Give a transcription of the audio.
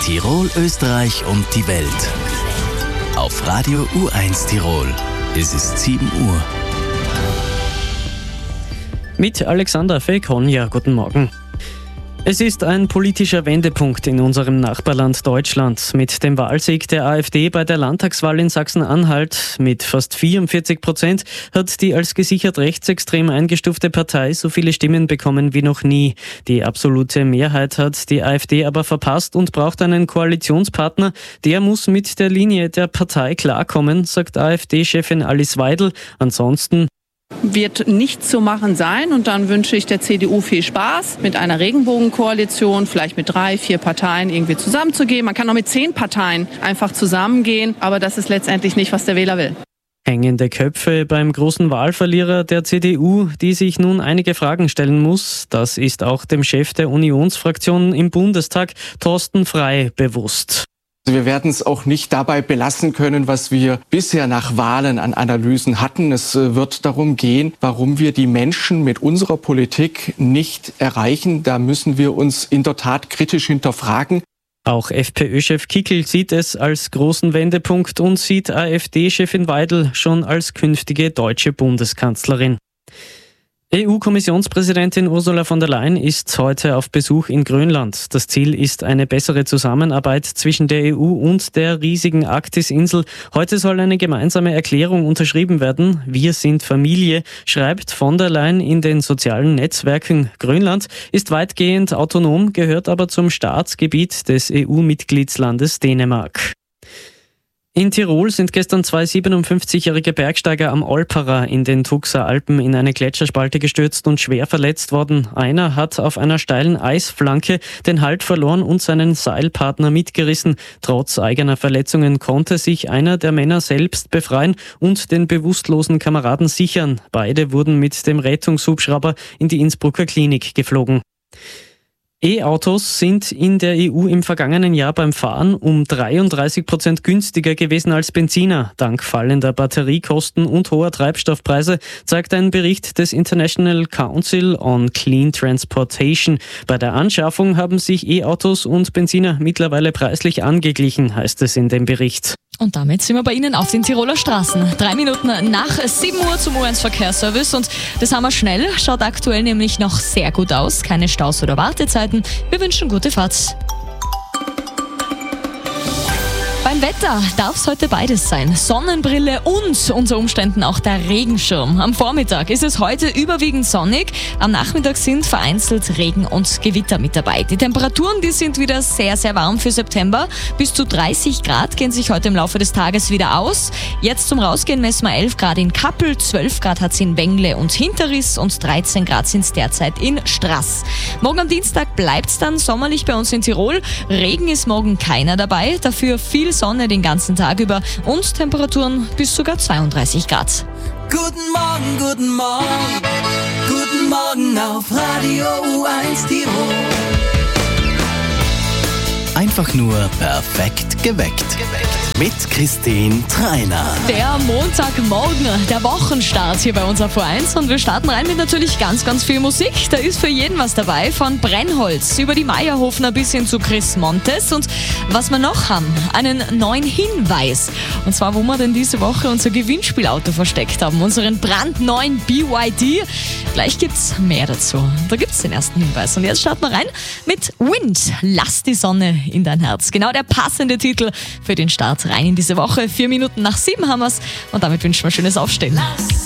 Tirol, Österreich und die Welt. Auf Radio U1 Tirol. Es ist 7 Uhr. Mit Alexander Fekonja, guten Morgen. Es ist ein politischer Wendepunkt in unserem Nachbarland Deutschland. Mit dem Wahlsieg der AfD bei der Landtagswahl in Sachsen-Anhalt mit fast 44% hat die als gesichert rechtsextrem eingestufte Partei so viele Stimmen bekommen wie noch nie. Die absolute Mehrheit hat die AfD aber verpasst und braucht einen Koalitionspartner. Der muss mit der Linie der Partei klarkommen, sagt AfD-Chefin Alice Weidel. Ansonsten wird nicht zu machen sein, und dann wünsche ich der CDU viel Spaß, mit einer Regenbogenkoalition, vielleicht mit 3, 4 Parteien irgendwie zusammenzugehen. Man kann auch mit 10 Parteien einfach zusammengehen, aber das ist letztendlich nicht, was der Wähler will. Hängende Köpfe beim großen Wahlverlierer der CDU, die sich nun einige Fragen stellen muss. Das ist auch dem Chef der Unionsfraktion im Bundestag, Thorsten Frey, bewusst. Wir werden es auch nicht dabei belassen können, was wir bisher nach Wahlen an Analysen hatten. Es wird darum gehen, warum wir die Menschen mit unserer Politik nicht erreichen. Da müssen wir uns in der Tat kritisch hinterfragen. Auch FPÖ-Chef Kickl sieht es als großen Wendepunkt und sieht AfD-Chefin Weidel schon als künftige deutsche Bundeskanzlerin. EU-Kommissionspräsidentin Ursula von der Leyen ist heute auf Besuch in Grönland. Das Ziel ist eine bessere Zusammenarbeit zwischen der EU und der riesigen Arktis-Insel. Heute soll eine gemeinsame Erklärung unterschrieben werden. Wir sind Familie, schreibt von der Leyen in den sozialen Netzwerken. Grönland ist weitgehend autonom, gehört aber zum Staatsgebiet des EU-Mitgliedslandes Dänemark. In Tirol sind gestern 2 57-jährige Bergsteiger am Olperer in den Tuxer Alpen in eine Gletscherspalte gestürzt und schwer verletzt worden. Einer hat auf einer steilen Eisflanke den Halt verloren und seinen Seilpartner mitgerissen. Trotz eigener Verletzungen konnte sich einer der Männer selbst befreien und den bewusstlosen Kameraden sichern. Beide wurden mit dem Rettungshubschrauber in die Innsbrucker Klinik geflogen. E-Autos sind in der EU im vergangenen Jahr beim Fahren um 33% günstiger gewesen als Benziner. Dank fallender Batteriekosten und hoher Treibstoffpreise, zeigt ein Bericht des International Council on Clean Transportation. Bei der Anschaffung haben sich E-Autos und Benziner mittlerweile preislich angeglichen, heißt es in dem Bericht. Und damit sind wir bei Ihnen auf den Tiroler Straßen. 3 Minuten nach 7 Uhr zum U1 Verkehrsservice, und das haben wir schnell. Schaut aktuell nämlich noch sehr gut aus. Keine Staus oder Wartezeiten. Wir wünschen gute Fahrt. Beim Wetter darf es heute beides sein. Sonnenbrille und unter Umständen auch der Regenschirm. Am Vormittag ist es heute überwiegend sonnig. Am Nachmittag sind vereinzelt Regen und Gewitter mit dabei. Die Temperaturen, die sind wieder sehr, sehr warm für September. Bis zu 30 Grad gehen sich heute im Laufe des Tages wieder aus. Jetzt zum Rausgehen messen wir 11 Grad in Kappel, 12 Grad hat es in Wengle und Hinterriss und 13 Grad sind es derzeit in Straß. Morgen am Dienstag bleibt es dann sommerlich bei uns in Tirol. Regen ist morgen keiner dabei, dafür viel Sonne den ganzen Tag über und Temperaturen bis sogar 32 Grad. Guten Morgen, guten Morgen auf Radio U1 Tirol. Einfach nur perfekt geweckt. Mit Christine Treiner. Der Montagmorgen, der Wochenstart hier bei uns auf U1, und wir starten rein mit natürlich ganz, ganz viel Musik. Da ist für jeden was dabei, von Brennholz über die Meierhofner bis hin zu Chris Montes. Und was wir noch haben, einen neuen Hinweis. Und zwar, wo wir denn diese Woche unser Gewinnspielauto versteckt haben, unseren brandneuen BYD. Gleich gibt's mehr dazu. Da gibt's den ersten Hinweis. Und jetzt starten wir rein mit Wind. Lass die Sonne in dein Herz. Genau der passende Titel für den Start rein in diese Woche. 4 Minuten nach 7 haben wir's. Und damit wünschen wir schönes Aufstehen.